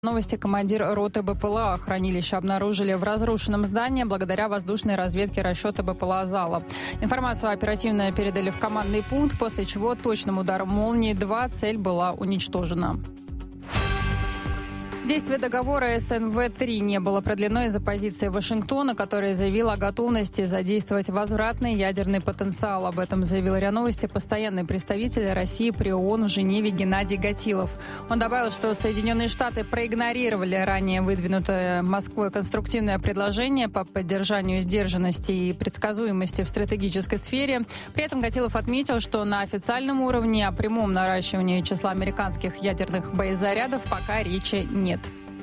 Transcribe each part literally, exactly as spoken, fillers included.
Новости. Командир роты БПЛА хранилище обнаружили в разрушенном здании благодаря воздушной разведке расчета БПЛА «Зала». Информацию оперативно передали в командный пункт, после чего точным ударом «Молнии-два» цель была уничтожена. Действие договора эс эн вэ три не было продлено из-за позиции Вашингтона, который заявил о готовности задействовать возвратный ядерный потенциал. Об этом заявил РИА Новости постоянный представитель России при ООН в Женеве Геннадий Гатилов. Он добавил, что Соединенные Штаты проигнорировали ранее выдвинутое Москвой конструктивное предложение по поддержанию сдержанности и предсказуемости в стратегической сфере. При этом Гатилов отметил, что на официальном уровне о прямом наращивании числа американских ядерных боезарядов пока речи нет.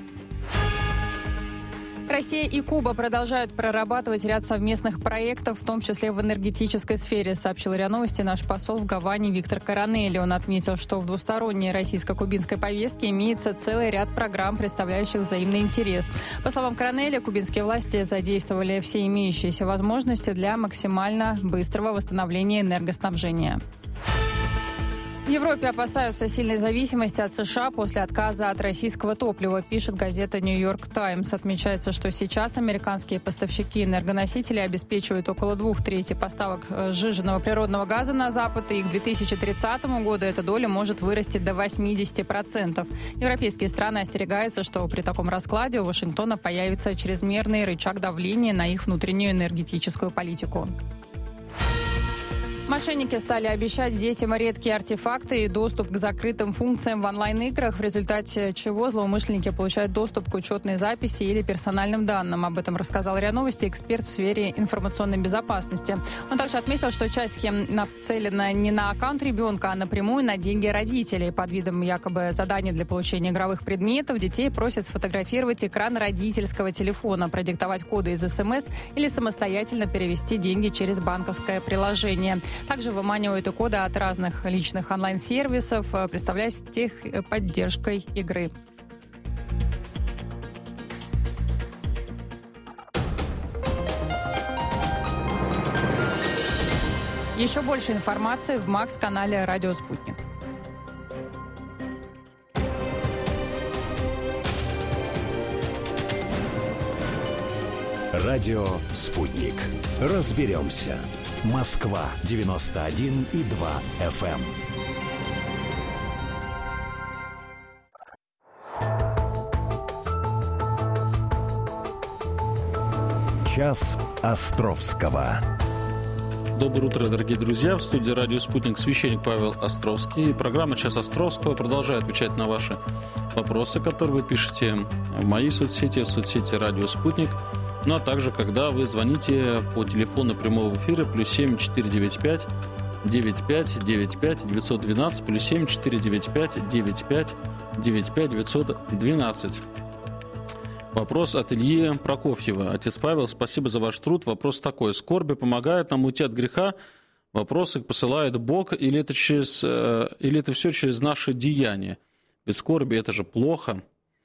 Россия и Куба продолжают прорабатывать ряд совместных проектов, в том числе в энергетической сфере, сообщил РИА Новости наш посол в Гаване Виктор Коронелли. Он отметил, что в двусторонней российско-кубинской повестке имеется целый ряд программ, представляющих взаимный интерес. По словам Коронелли, кубинские власти задействовали все имеющиеся возможности для максимально быстрого восстановления энергоснабжения. В Европе опасаются сильной зависимости от США после отказа от российского топлива, пишет газета «Нью-Йорк Таймс». Отмечается, что сейчас американские поставщики энергоносителей обеспечивают около двух третей поставок сжиженного природного газа на Запад, и к две тысячи тридцатому году эта доля может вырасти до восьмидесяти процентов. Европейские страны остерегаются, что при таком раскладе у Вашингтона появится чрезмерный рычаг давления на их внутреннюю энергетическую политику. Мошенники стали обещать детям редкие артефакты и доступ к закрытым функциям в онлайн-играх, в результате чего злоумышленники получают доступ к учетной записи или персональным данным. Об этом рассказал РИА Новости эксперт в сфере информационной безопасности. Он также отметил, что часть схем нацелена не на аккаунт ребенка, а напрямую на деньги родителей. Под видом якобы задания для получения игровых предметов детей просят сфотографировать экран родительского телефона, продиктовать коды из эс эм эс или самостоятельно перевести деньги через банковское приложение. Также выманивают и коды от разных личных онлайн-сервисов, представляясь техподдержкой игры. Еще больше информации в Макс-канале «Радио Спутник». Радио «Спутник». Разберемся. Москва девяносто один и два эф эм. Час Островского. Доброе утро, дорогие друзья. В студии «Радио Спутник» священник Павел Островский. Программа «Час Островского» продолжает отвечать на ваши вопросы, которые вы пишете в моей соцсети, в соцсети «Радио Спутник». Ну а также, когда вы звоните по телефону прямого эфира плюс семь четыре девять пять девять пять девять пять девятьсот двенадцать, плюс семь четыре девять пять девять пять девять пять девятьсот двенадцать. Вопрос от Ильи Прокофьева. Отец Павел, спасибо за ваш труд. Вопрос такой. Скорби помогают нам уйти от греха? Вопросы посылает Бог, или это, через, или это все через наши деяния? Без скорби это же плохо.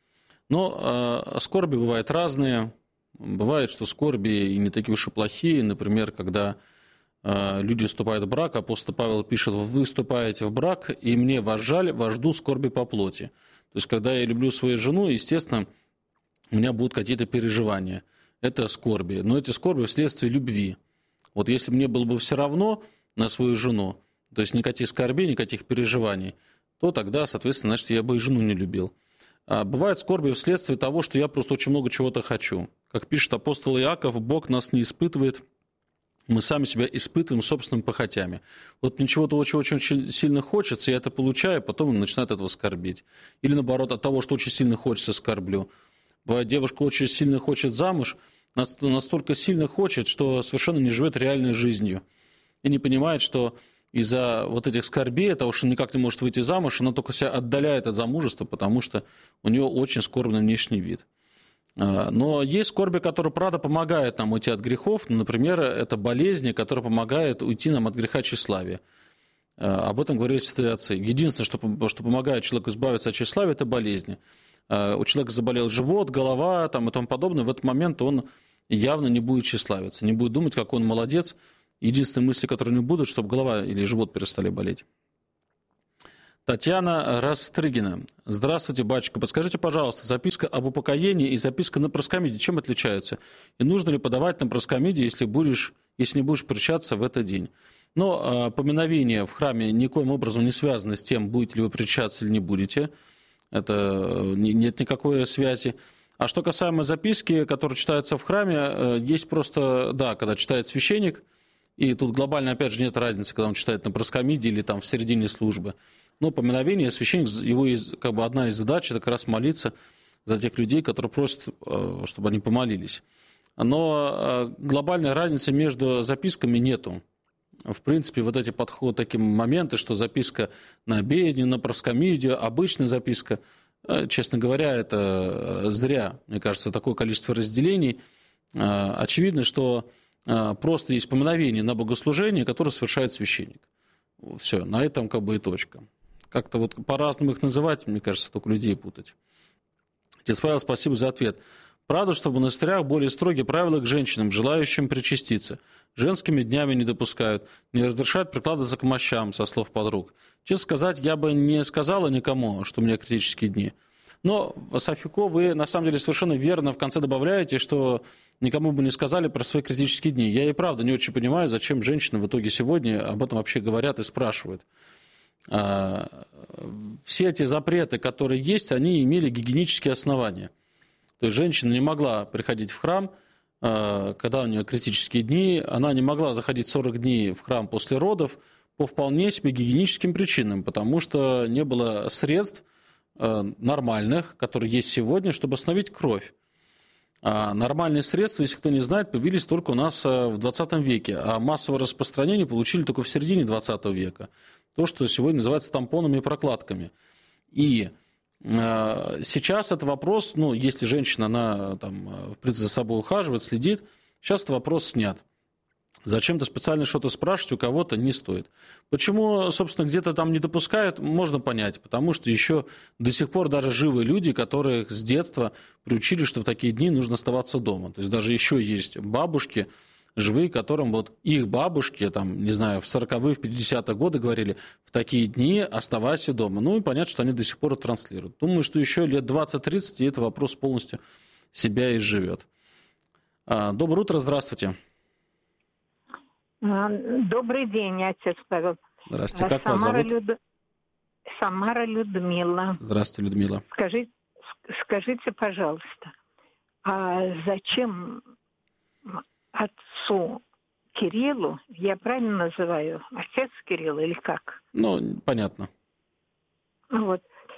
Но э, скорби бывают разные. Бывает, что скорби и не такие уж и плохие. Например, когда э, люди вступают в брак, апостол Павел пишет: вы вступаете в брак, и мне вас жаль, вас жду скорби по плоти. То есть, когда я люблю свою жену, естественно, у меня будут какие-то переживания. Это скорби. Но эти скорби вследствие любви. Вот если мне было бы все равно на свою жену, то есть никаких скорбей, никаких переживаний, то тогда, соответственно, значит, я бы и жену не любил. А бывает скорби вследствие того, что я просто очень много чего-то хочу. Как пишет апостол Иаков, Бог нас не испытывает, мы сами себя испытываем собственными похотями. Вот мне чего-то очень-очень сильно хочется, я это получаю, потом начинает этого скорбить. Или наоборот, от того, что очень сильно хочется, скорблю. Бывает, девушка очень сильно хочет замуж, настолько сильно хочет, что совершенно не живет реальной жизнью. И не понимает, что из-за вот этих скорбей, того, что никак не может выйти замуж, она только себя отдаляет от замужества, потому что у нее очень скорбный внешний вид. Но есть скорби, которые, правда, помогают нам уйти от грехов. Например, это болезни, которые помогают уйти нам от греха тщеславия. Об этом говорили святые отцы. Единственное, что, что помогает человеку избавиться от тщеславия, это болезни. У человека заболел живот, голова там, и тому подобное. В этот момент он явно не будет тщеславиться, не будет думать, какой он молодец. Единственные мысли, которые не будут, чтобы голова или живот перестали болеть. Татьяна Растрыгина. Здравствуйте, батюшка. Подскажите, пожалуйста, записка об упокоении и записка на проскомиде чем отличаются? И нужно ли подавать на проскомиде, если, будешь, если не будешь причащаться в этот день? Но э, поминовение в храме никоим образом не связано с тем, будете ли вы причащаться или не будете. Это э, нет никакой связи. А что касаемо записки, которая читается в храме, э, есть просто, да, когда читает священник, и тут глобально, опять же, нет разницы, когда он читает на проскомиде или там в середине службы. Но поминовение, священник, его как бы одна из задач, это как раз молиться за тех людей, которые просят, чтобы они помолились. Но глобальной разницы между записками нету. В принципе, вот эти подходы, такие моменты, что записка на обедню, на проскомидию, обычная записка, честно говоря, это зря, мне кажется, такое количество разделений. Очевидно, что просто есть поминовение на богослужение, которое совершает священник. Все, на этом как бы и точка. Как-то вот по-разному их называть, мне кажется, только людей путать. Отец Павел, спасибо за ответ. Правда, что в монастырях более строгие правила к женщинам, желающим причаститься. Женскими днями не допускают, не разрешают прикладываться к мощам, со слов подруг. Честно сказать, я бы не сказала никому, что у меня критические дни. Но, Софико, вы на самом деле совершенно верно в конце добавляете, что никому бы не сказали про свои критические дни. Я и правда не очень понимаю, зачем женщины в итоге сегодня об этом вообще говорят и спрашивают. Все эти запреты, которые есть, они имели гигиенические основания. То есть женщина не могла приходить в храм, когда у нее критические дни, она не могла заходить сорок дней в храм после родов по вполне себе гигиеническим причинам, потому что не было средств нормальных, которые есть сегодня, чтобы остановить кровь. А нормальные средства, если кто не знает, появились только у нас в двадцатом веке, а массовое распространение получили только в середине двадцатого века. То, что сегодня называется тампонами и прокладками. И э, сейчас это вопрос, ну, если женщина, она там, в принципе, за собой ухаживает, следит, сейчас этот вопрос снят. Зачем-то специально что-то спрашивать у кого-то не стоит. Почему, собственно, где-то там не допускают, можно понять. Потому что еще до сих пор даже живы люди, которых с детства приучили, что в такие дни нужно оставаться дома. То есть даже еще есть бабушки живые, которым вот их бабушки, там, не знаю, в сороковые, в пятидесятые годы говорили, в такие дни оставайся дома. Ну и понятно, что они до сих пор это транслируют. Думаю, что еще лет двадцать-тридцать, и этот вопрос полностью себя изживет. Доброе утро, здравствуйте. Добрый день, отец Павел. Здравствуйте, как Самара вас зовут? Люд... Самара Людмила. Здравствуйте, Людмила. Скажите, скажите, пожалуйста, а зачем отцу Кириллу, я правильно называю, отец Кирилл или как? Ну, понятно. Вот.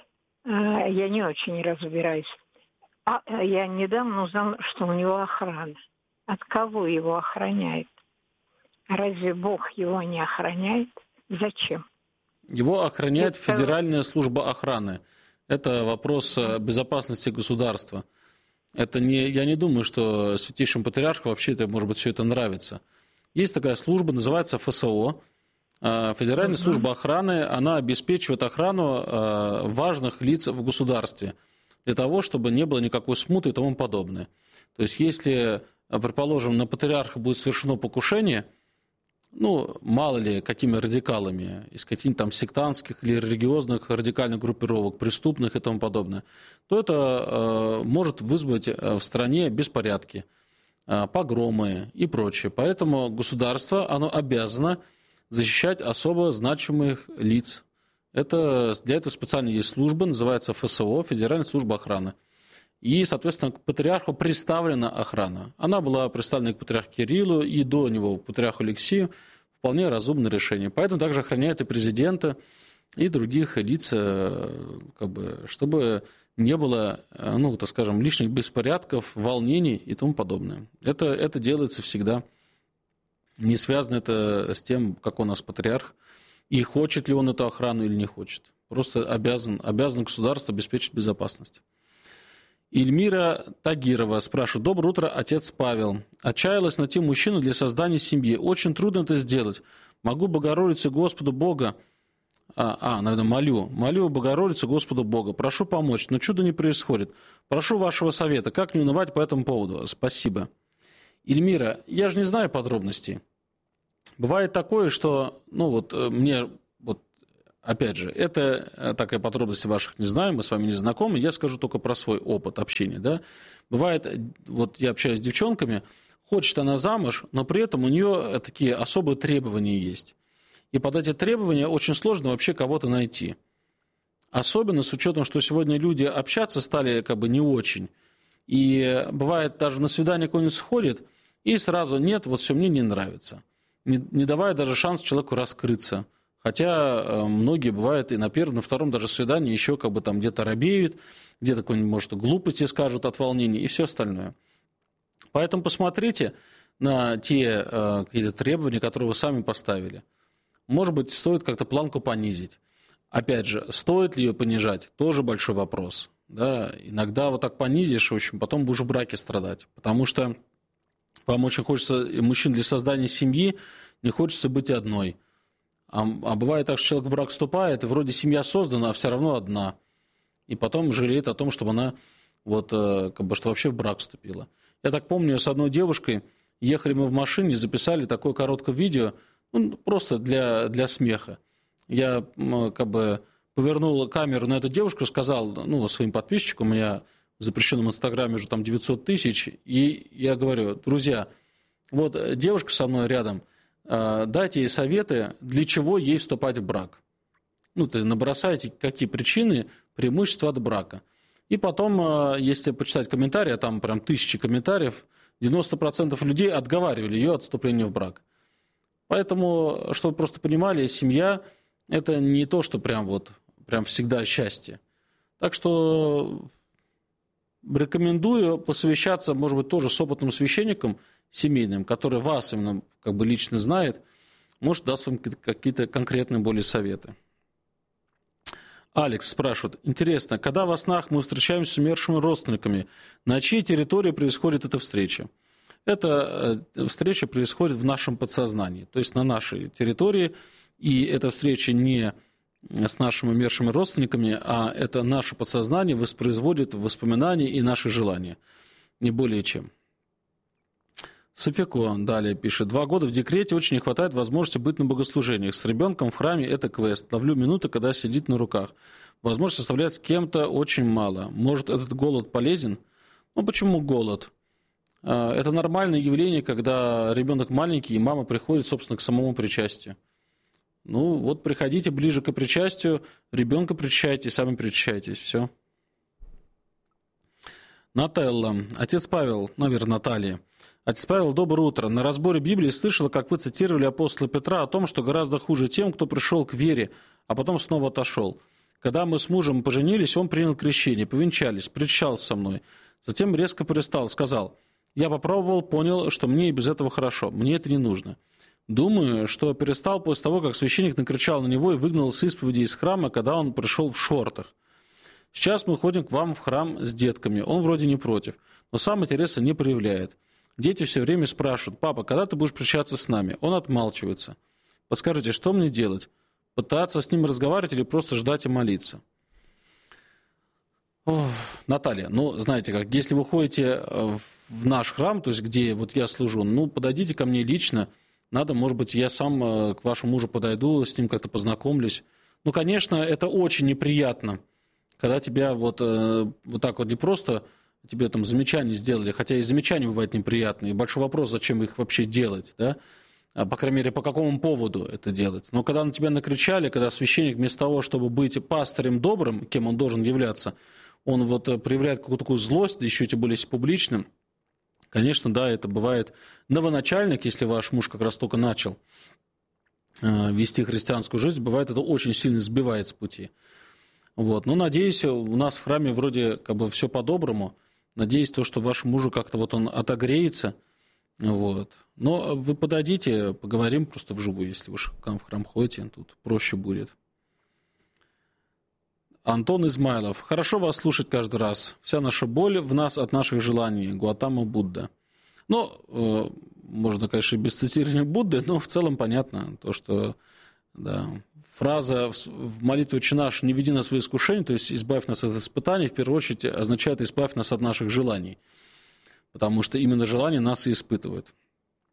Я не очень разбираюсь. А я недавно узнала, что у него охрана. От кого его охраняет? Разве Бог его не охраняет? Зачем? Его охраняет Это... Федеральная служба охраны. Это вопрос безопасности государства. Это не, я не думаю, что святейшим патриарху вообще это, может быть, все это нравится. Есть такая служба, называется эф эс о. Федеральная uh-huh. служба охраны, она обеспечивает охрану важных лиц в государстве для того, чтобы не было никакой смуты и тому подобное. То есть, если, предположим, на патриарха будет совершено покушение, ну, мало ли, какими радикалами, из каких-то там сектантских или религиозных радикальных группировок, преступных и тому подобное, то это э, может вызвать в стране беспорядки, э, погромы и прочее. Поэтому государство, оно обязано защищать особо значимых лиц. Это, для этого специально есть служба, называется эф эс о, Федеральная служба охраны. И, соответственно, к патриарху представлена охрана. Она была представлена к патриарху Кириллу и до него к патриарху Алексию. Вполне разумное решение. Поэтому также охраняют и президента, и других лиц, как бы, чтобы не было, ну, так скажем, лишних беспорядков, волнений и тому подобное. Это, это делается всегда. Не связано это с тем, как у нас патриарх, и хочет ли он эту охрану или не хочет. Просто обязан, обязан государство обеспечить безопасность. Ильмира Тагирова спрашивает. Доброе утро, отец Павел. Отчаялась найти мужчину для создания семьи. Очень трудно это сделать. Могу Богородице Господу Бога... А, а, наверное, молю. Молю Богородице Господу Бога. Прошу помочь, но чудо не происходит. Прошу вашего совета. Как не унывать по этому поводу? Спасибо. Ильмира, я же не знаю подробностей. Бывает такое, что... Ну, вот мне... Вот, опять же, это такая подробность ваших не знаю, мы с вами не знакомы, я скажу только про свой опыт общения. Да? Бывает, вот я общаюсь с девчонками, хочет она замуж, но при этом у нее такие особые требования есть. И под эти требования очень сложно вообще кого-то найти. Особенно с учетом, что сегодня люди общаться стали как бы не очень. И бывает, даже на свидание какое-нибудь сходит, и сразу нет, вот все, мне не нравится. Не, не давая даже шанс человеку раскрыться. Хотя многие, бывает, и на первом, на втором даже свидании еще как бы там где-то робеют, где-то какой-нибудь, может, глупости скажут от волнения и все остальное. Поэтому посмотрите на те э, какие-то требования, которые вы сами поставили. Может быть, стоит как-то планку понизить. Опять же, стоит ли ее понижать, тоже большой вопрос. Да? Иногда вот так понизишь, в общем, потом будешь в браке страдать. Потому что вам очень хочется, мужчин для создания семьи, не хочется быть одной. А, а бывает так, что человек в брак вступает, и вроде семья создана, а все равно одна. И потом жалеет о том, чтобы она вот, как бы, что вообще в брак вступила. Я так помню, с одной девушкой ехали мы в машине, записали такое короткое видео, ну, просто для, для смеха. Я как бы повернул камеру на эту девушку, сказал, ну, своим подписчикам, у меня в запрещенном инстаграме уже там девятьсот тысяч, и я говорю, друзья, вот девушка со мной рядом, дайте ей советы, для чего ей вступать в брак. Ну, ты набросайте, какие причины, преимущества от брака. И потом, если почитать комментарии, а там прям тысячи комментариев, девяносто процентов людей отговаривали ее от вступления в брак. Поэтому, чтобы вы просто понимали, семья – это не то, что прям вот, прям всегда счастье. Так что рекомендую посовещаться, может быть, тоже с опытным священником семейным, который вас именно как бы лично знает, может, даст вам какие-то конкретные более советы. Алекс спрашивает, интересно, когда во снах мы встречаемся с умершими родственниками, на чьей территории происходит эта встреча? Эта встреча происходит в нашем подсознании, то есть на нашей территории, и эта встреча не с нашими умершими родственниками, а это наше подсознание воспроизводит воспоминания и наши желания, не более чем. Софико далее пишет. Два года в декрете, очень не хватает возможности быть на богослужениях. С ребенком в храме это квест. Ловлю минуты, когда сидит на руках. Возможность оставлять с кем-то очень мало. Может, этот голод полезен? Ну, почему голод? Это нормальное явление, когда ребенок маленький, и мама приходит, собственно, к самому причастию. Ну, вот приходите ближе к причастию, ребенка причащайте, сами причащайтесь. Все. Нателла. Отец Павел, наверное, Наталья. Отец Павел, доброе утро. На разборе Библии слышала, как вы цитировали апостола Петра о том, что гораздо хуже тем, кто пришел к вере, а потом снова отошел. Когда мы с мужем поженились, он принял крещение, повенчались, причащался со мной. Затем резко перестал, сказал, я попробовал, понял, что мне и без этого хорошо, мне это не нужно. Думаю, что перестал после того, как священник накричал на него и выгнал с исповеди из храма, когда он пришел в шортах. Сейчас мы ходим к вам в храм с детками, он вроде не против, но сам интереса не проявляет. Дети все время спрашивают, папа, когда ты будешь прощаться с нами? Он отмалчивается. Подскажите, что мне делать? Пытаться с ним разговаривать или просто ждать и молиться? Ох, Наталья, ну, знаете как, если вы ходите в наш храм, то есть где вот я служу, ну, подойдите ко мне лично, надо, может быть, я сам к вашему мужу подойду, с ним как-то познакомлюсь. Ну, конечно, это очень неприятно, когда тебя вот, вот так вот не просто... тебе там замечания сделали, хотя и замечания бывают неприятные, и большой вопрос, зачем их вообще делать, да? А, по крайней мере, по какому поводу это делать. Но когда на тебя накричали, когда священник вместо того, чтобы быть пастырем добрым, кем он должен являться, он вот проявляет какую-то такую злость, да еще и тем более публичным, конечно, да, это бывает новоначальник, если ваш муж как раз только начал вести христианскую жизнь, бывает это очень сильно сбивает с пути. Вот. Ну, надеюсь, у нас в храме вроде как бы все по-доброму. Надеюсь, то, что вашему мужу как-то вот он отогреется. Вот. Но вы подойдите, поговорим просто вживую, если вы к нам в храм ходите, тут проще будет. Антон Измайлов. Хорошо вас слушать каждый раз. Вся наша боль в нас от наших желаний. Гуатама Будда. Ну, э, можно, конечно, без цитирования Будды, но в целом понятно, то, что да, фраза в молитве «Отче наш, не веди нас в искушение», то есть «избавь нас от испытаний», в первую очередь означает «избавь нас от наших желаний», потому что именно желания нас и испытывают.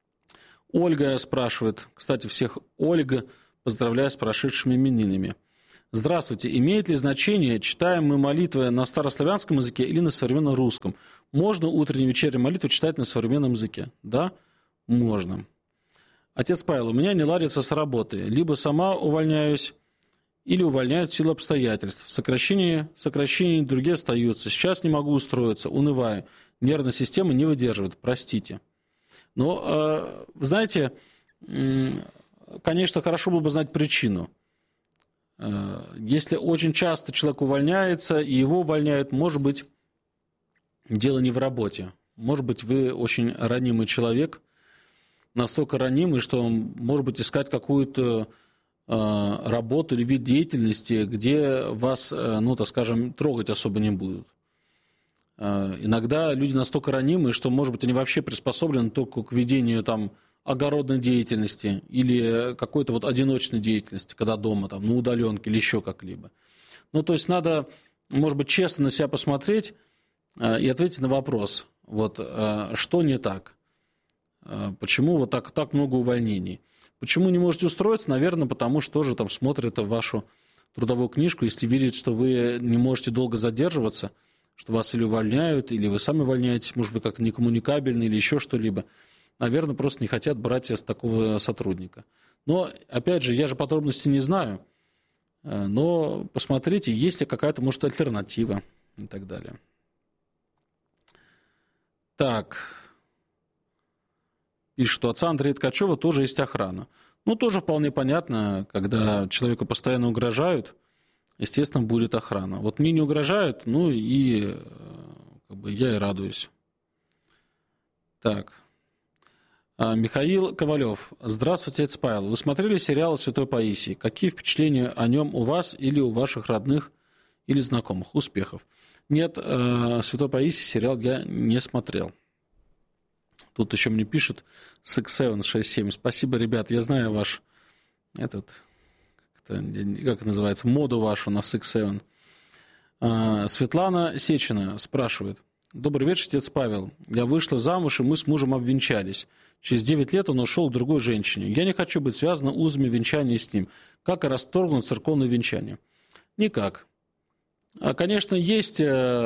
Ольга спрашивает, кстати, всех Ольга поздравляю с прошедшими именинами. Здравствуйте. Имеет ли значение, читаем мы молитвы на старославянском языке или на современном русском? Можно утреннюю и вечернюю молитву читать на современном языке? Да, можно. Отец Павел, у меня не ладится с работой. Либо сама увольняюсь, или увольняют в силу обстоятельств. Сокращения, сокращения другие остаются. Сейчас не могу устроиться, унываю. Нервная система не выдерживает. Простите. Но, вы знаете, конечно, хорошо было бы знать причину. Если очень часто человек увольняется, и его увольняют, может быть, дело не в работе. Может быть, вы очень ранимый человек, настолько ранимый, что, может быть, искать какую-то работу или вид деятельности, где вас, ну, так скажем, трогать особо не будут. Иногда люди настолько ранимые, что, может быть, они вообще приспособлены только к ведению там огородной деятельности или какой-то вот одиночной деятельности, когда дома, там, на удаленке или еще как-либо. Ну, то есть надо, может быть, честно на себя посмотреть и ответить на вопрос, вот, что не так, почему вот так, так много увольнений. Почему не можете устроиться? Наверное, потому что тоже там смотрят вашу трудовую книжку, если видят, что вы не можете долго задерживаться, что вас или увольняют, или вы сами увольняетесь, может, вы как-то некоммуникабельны или еще что-либо. Наверное, просто не хотят брать с такого сотрудника. Но, опять же, я же подробностей не знаю, но посмотрите, есть ли какая-то, может, альтернатива и так далее. Так, пишет, что у отца Андрея Ткачева тоже есть охрана. Ну, тоже вполне понятно, когда человеку постоянно угрожают, естественно, будет охрана. Вот мне не угрожают, ну и как бы, я и радуюсь. Так. Михаил Ковалев. Здравствуйте, отец Павел. Вы смотрели сериал «Святой Паисий»? Какие впечатления о нем у вас или у ваших родных или знакомых? Успехов. Нет, «Святой Паисий» сериал я не смотрел. Тут еще мне пишут шесть семь шесть семь. Спасибо, ребят. Я знаю ваш этот, как это называется, моду вашу на шесть семь. Светлана Сечина спрашивает. Добрый вечер, отец Павел. Я вышла замуж, и мы с мужем обвенчались. Через девять лет он ушел к другой женщине. Я не хочу быть связана узами венчания с ним. Как расторгнуть церковное венчание? Никак. Конечно, есть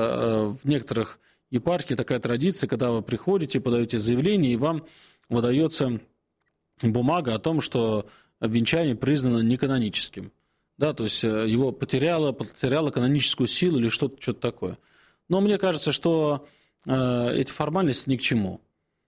в некоторых епархиях такая традиция, когда вы приходите, подаете заявление, и вам выдается бумага о том, что венчание признано неканоническим. Да, то есть его потеряло, потеряло каноническую силу или что-то, что-то такое. Но мне кажется, что э, эти формальности ни к чему.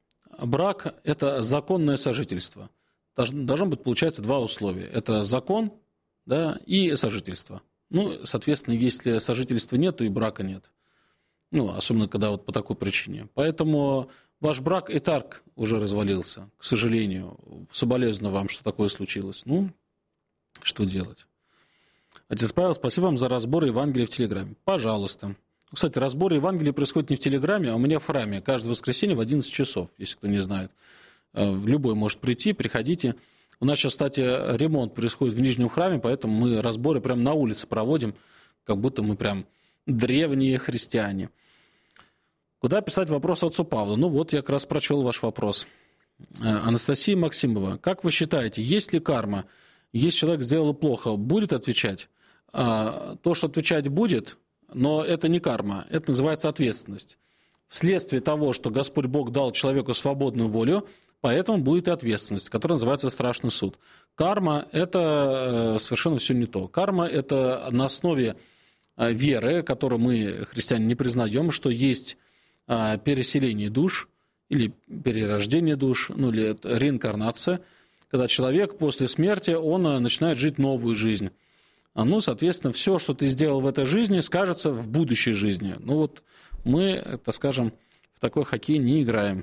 Брак – это законное сожительство. Должно, должно быть, получается, два условия. Это закон, да, и сожительство. Ну, соответственно, если сожительства нет, то и брака нет. Ну, особенно, когда вот по такой причине. Поэтому ваш брак и так уже развалился, к сожалению. Соболезную вам, что такое случилось. Ну, что делать? Отец Павел, спасибо вам за разбор Евангелия в Телеграме. Пожалуйста. Кстати, разбор Евангелия происходит не в Телеграме, а у меня в храме. Каждое воскресенье в одиннадцать часов, если кто не знает. Любой может прийти, приходите. У нас сейчас, кстати, ремонт происходит в Нижнем храме, поэтому мы разборы прямо на улице проводим, как будто мы прям древние христиане. Куда писать вопрос отцу Павлу? Ну вот, я как раз прочел ваш вопрос. Анастасия Максимова. Как вы считаете, есть ли карма? Если человек сделал плохо, будет отвечать? То, что отвечать будет, но это не карма, это называется ответственность. Вследствие того, что Господь Бог дал человеку свободную волю, поэтому будет и ответственность, которая называется страшный суд. Карма – это совершенно все не то. Карма – это на основе веры, которую мы, христиане, не признаем, что есть переселение душ или перерождение душ, ну или реинкарнация, когда человек после смерти, он начинает жить новую жизнь. Ну, соответственно, все, что ты сделал в этой жизни, скажется в будущей жизни. Ну вот мы, так скажем, в такой хоккей не играем.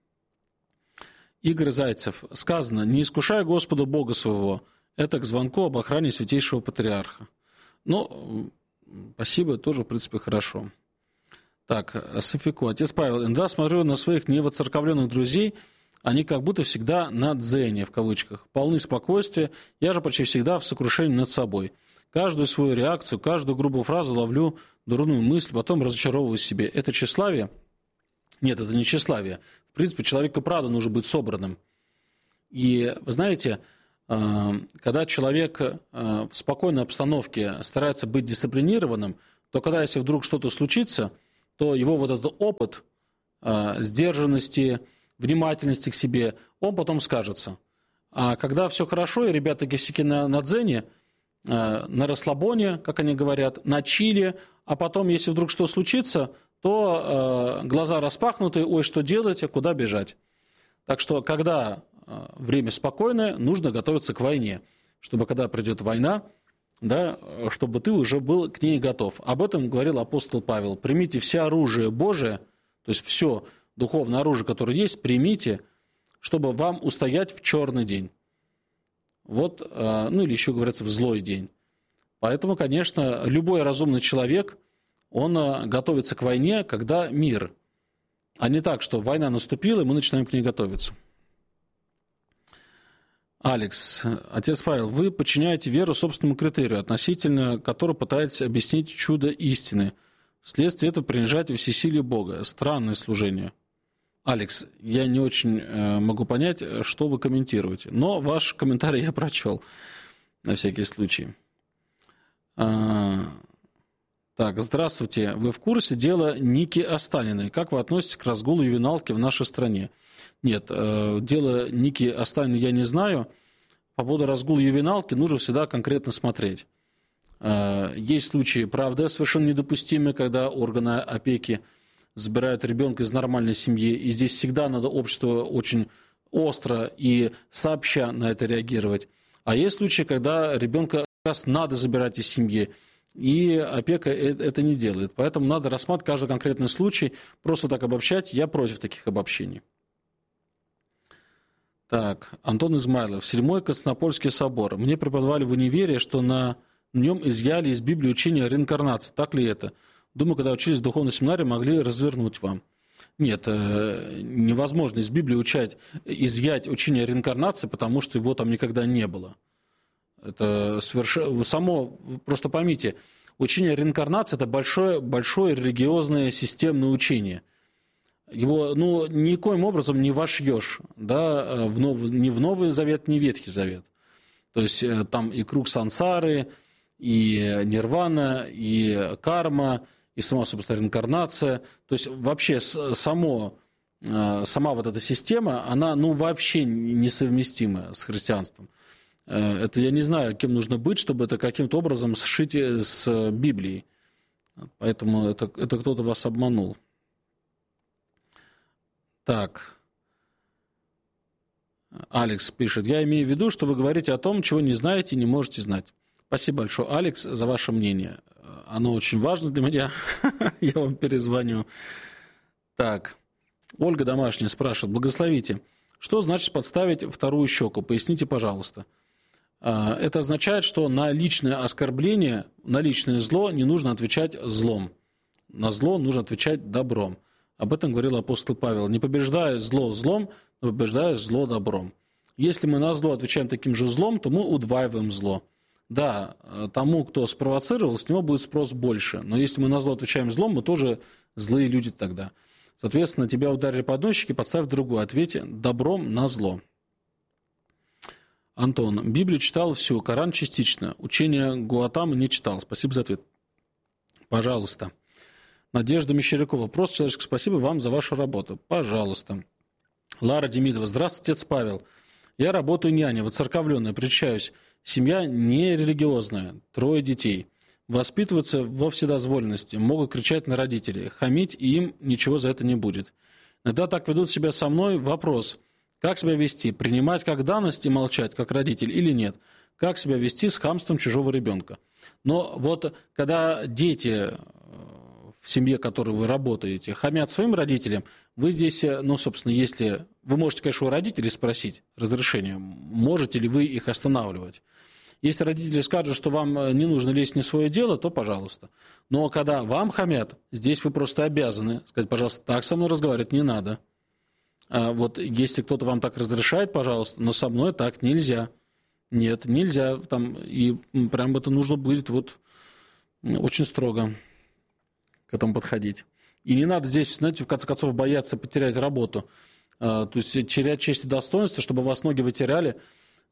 Игорь Зайцев. Сказано, не искушай Господа Бога своего. Это к звонку об охране Святейшего Патриарха. Ну, спасибо, тоже, в принципе, хорошо. Так, Софико. Отец Павел, иногда смотрю на своих невоцерковленных друзей, они как будто всегда на дзене, в кавычках, полны спокойствия, я же почти всегда в сокрушении над собой. Каждую свою реакцию, каждую грубую фразу ловлю дурную мысль, потом разочаровываюсь в себе. Это тщеславие? Нет, это не тщеславие. В принципе, человеку, правда, нужно быть собранным. И, вы знаете, Когда человек в спокойной обстановке старается быть дисциплинированным, то когда если вдруг что-то случится, то его вот этот опыт сдержанности, внимательности к себе, он потом скажется. А когда все хорошо, и ребята гефсики на, на дзене, на расслабоне, как они говорят, на чиле, а потом, если вдруг что случится, то глаза распахнуты, ой, что делать, куда бежать. Так что, когда время спокойное, нужно готовиться к войне, чтобы когда придет война, да, чтобы ты уже был к ней готов. Об этом говорил апостол Павел. Примите все оружие Божие, то есть все духовное оружие, которое есть, примите, чтобы вам устоять в черный день. Вот, ну или еще говорится, в злой день. Поэтому, конечно, любой разумный человек, он готовится к войне, когда мир, а не так, что война наступила, и мы начинаем к ней готовиться. Алекс, отец Павел, вы подчиняете веру собственному критерию, относительно которого пытаетесь объяснить чудо истины. Вследствие этого принижаете всесилие Бога. Странное служение. Алекс, я не очень могу понять, что вы комментируете, но ваш комментарий я прочел, на всякий случай. Так, здравствуйте. Вы в курсе дела Ники Останиной? Как вы относитесь к разгулу ювеналки в нашей стране? Нет, дело Ники Останиной я не знаю. По поводу разгула ювеналки нужно всегда конкретно смотреть. Есть случаи, правда, совершенно недопустимые, когда органы опеки забирают ребенка из нормальной семьи, и здесь всегда надо обществу очень остро и сообща на это реагировать. А есть случаи, когда ребенка как раз надо забирать из семьи, и опека это не делает. Поэтому надо рассматривать каждый конкретный случай, просто так обобщать, я против таких обобщений. Так, Антон Измайлов. Седьмой Константинопольский собор. Мне преподавали в универе, что на нем изъяли из Библии учение о реинкарнации. Так ли это? Думаю, когда учились в духовной семинарии, могли развернуть вам. Нет, невозможно из Библии учать, изъять учение о реинкарнации, потому что его там никогда не было. Это совершенно... Само, просто поймите, учение о реинкарнации – это большое, большое религиозное системное учение. Его ну, никоим образом не вошьешь, да, в нов... ни в Новый Завет, ни в Ветхий Завет. То есть там и круг сансары, и нирвана, и карма, и сама, собственно, реинкарнация. То есть вообще само, сама вот эта система, она ну, вообще несовместима с христианством. Это я не знаю, кем нужно быть, чтобы это каким-то образом сшить с Библией. Поэтому это, это кто-то вас обманул. Так. Алекс пишет. Я имею в виду, что вы говорите о том, чего не знаете и не можете знать. Спасибо большое, Алекс, за ваше мнение. Оно очень важно для меня. Я вам перезвоню. Так. Ольга Домашняя спрашивает. Благословите. Что значит подставить вторую щеку? Поясните, пожалуйста. Это означает, что на личное оскорбление, на личное зло не нужно отвечать злом. На зло нужно отвечать добром. Об этом говорил апостол Павел. Не побеждая зло злом, но побеждая зло добром. Если мы на зло отвечаем таким же злом, то мы удваиваем зло. Да, тому, кто спровоцировал, с него будет спрос больше. Но если мы на зло отвечаем злом, мы тоже злые люди тогда. Соответственно, тебя ударили по одной щеке, подставь другую. Ответь добром на зло. Антон, Библию читал всю, Коран частично. Учение Гуатамы не читал. Спасибо за ответ. Пожалуйста. Надежда Мещерякова. Вопрос человеческий. Спасибо вам за вашу работу. Пожалуйста. Лара Демидова. Здравствуйте, отец Павел. Я работаю няней, воцерковленная, причащаюсь. Семья не религиозная, трое детей. Воспитываются во вседозволенности, могут кричать на родителей, хамить, и им ничего за это не будет. Иногда так ведут себя со мной. Вопрос. Как себя вести? Принимать как данность и молчать, как родитель, или нет? Как себя вести с хамством чужого ребенка? Но вот когда дети в семье, в которой вы работаете, хамят своим родителям, вы здесь, ну, собственно, если... Вы можете, конечно, у родителей спросить разрешение, можете ли вы их останавливать. Если родители скажут, что вам не нужно лезть не в свое дело, то пожалуйста. Но когда вам хамят, здесь вы просто обязаны сказать, пожалуйста, так со мной разговаривать не надо. А вот если кто-то вам так разрешает, пожалуйста, но со мной так нельзя. Нет, нельзя. Там, и прям это нужно будет вот очень строго к этому подходить. И не надо здесь, знаете, в конце концов, бояться потерять работу. То есть терять честь и достоинство, чтобы вас ноги вытеряли.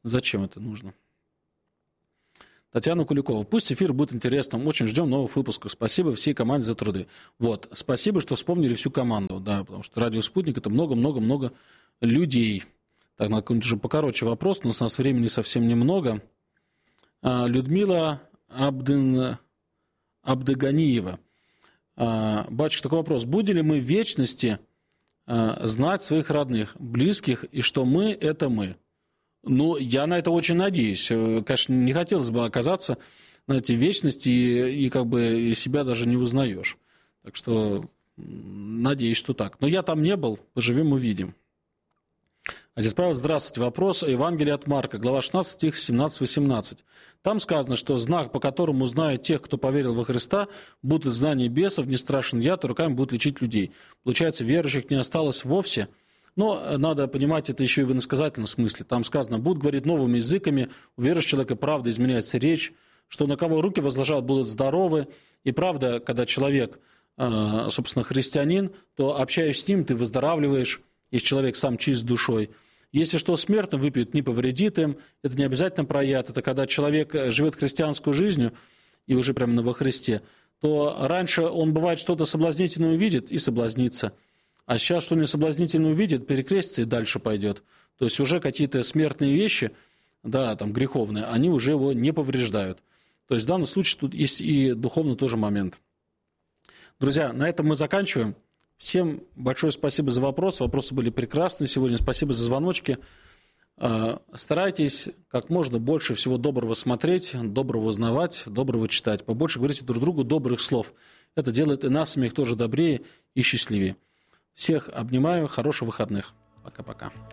Зачем это нужно? Татьяна Куликова. Пусть эфир будет интересным. Очень ждем новых выпусков. Спасибо всей команде за труды. Вот. Спасибо, что вспомнили всю команду. Да, потому что «Радио Спутник» — это много-много-много людей. Так, надо какой-нибудь уже покороче вопрос. У нас, у нас времени совсем немного. Людмила Абдын... Абдыганиева. Батюшка, такой вопрос. Будем ли мы в вечности знать своих родных, близких, и что мы — это мы? Ну, я на это очень надеюсь. Конечно, не хотелось бы оказаться на этой вечности, и, и как бы себя даже не узнаешь. Так что надеюсь, что так. Но я там не был, поживем, увидим. Отец Павел, здравствуйте. Вопрос о Евангелии от Марка, глава шестнадцать, стих семнадцать-восемнадцать. Там сказано, что знак, по которому узнают тех, кто поверил во Христа, будут знания бесов, не страшен яд, и руками будут лечить людей. Получается, верующих не осталось вовсе. Но надо понимать это еще и в иносказательном смысле. Там сказано, будут говорить новыми языками, у верующего человека правда изменяется речь, что на кого руки возложат, будут здоровы. И правда, когда человек, собственно, христианин, то, общаясь с ним, ты выздоравливаешь, если человек сам чист душой. Если что смертно выпьют, не повредит им, это не обязательно про яд. Это когда человек живет христианскую жизнью, и уже прямо во Христе, то раньше он, бывает, что-то соблазнительное увидит и соблазнится. А сейчас что-нибудь соблазнительное увидит, перекрестится и дальше пойдет. То есть уже какие-то смертные вещи, да, там, греховные, они уже его не повреждают. То есть в данном случае тут есть и духовный тоже момент. Друзья, на этом мы заканчиваем. Всем большое спасибо за вопросы. Вопросы были прекрасные сегодня. Спасибо за звоночки. Старайтесь как можно больше всего доброго смотреть, доброго узнавать, доброго читать. Побольше говорите друг другу добрых слов. Это делает и нас самих тоже добрее и счастливее. Всех обнимаю. Хороших выходных. Пока-пока.